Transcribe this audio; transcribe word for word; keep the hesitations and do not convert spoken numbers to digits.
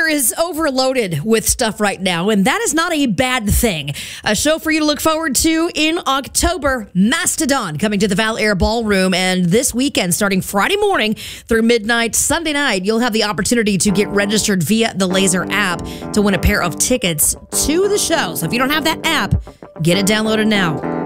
is overloaded with stuff right now, and that is not a bad thing. A show for you to look forward to in October, Mastodon, coming to the Val Air Ballroom. And this weekend, starting Friday morning through midnight Sunday night, you'll have the opportunity to get registered via the Laser app to win a pair of tickets to the show. So if you don't have that app, get it downloaded now.